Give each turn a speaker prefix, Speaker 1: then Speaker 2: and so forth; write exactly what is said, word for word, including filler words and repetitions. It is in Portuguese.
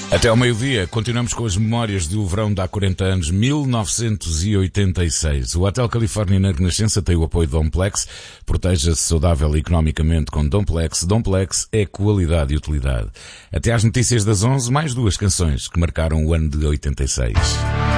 Speaker 1: Até ao meio-dia, continuamos com as memórias do verão de há quarenta anos, mil novecentos e oitenta e seis. O Hotel Califórnia na Renascença tem o apoio de Domplex. Proteja-se saudável e economicamente com Domplex. Domplex é qualidade e utilidade. Até às notícias das onze, mais duas canções que marcaram o ano de oitenta e seis.